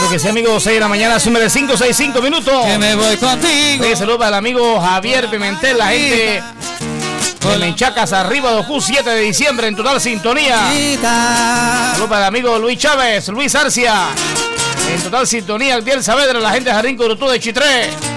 Claro que sí, amigos, 6 de la mañana, súmele 5, 6, 5 minutos. Que me voy contigo. Saludos para el amigo Javier Pimentel, la gente de Menchacas arriba de Ojú, 7 de diciembre, en total sintonía. Saludos para el amigo Luis Chávez, Luis Arcia, en total sintonía, Diel Saavedra, la gente de Jardín Curutú de Chitré.